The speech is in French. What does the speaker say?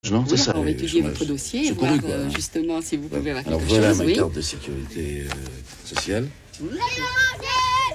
Non, c'est ça. Pour étudier votre dossier et voir justement si vous pouvez avoir quelque chose. Alors voilà ma carte de sécurité sociale.